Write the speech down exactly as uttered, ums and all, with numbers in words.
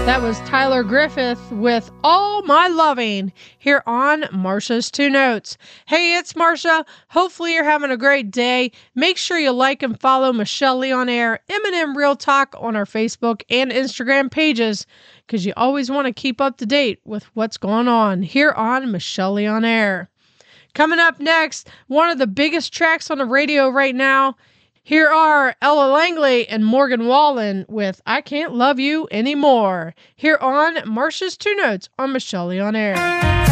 That was Tyler Griffith with All My Loving here on Marsha's Two Notes. Hey, it's Marsha. Hopefully you're having a great day. Make sure you like and follow Michelle Lee on Air, M and M Real Talk on our Facebook and Instagram pages, because you always want to keep up to date with what's going on here on Michelle Lee on Air. Coming up next, one of the biggest tracks on the radio right now. Here are Ella Langley and Morgan Wallen with I Can't Love You Anymore, here on Marsha's Two Notes on Michelle Lee on Air.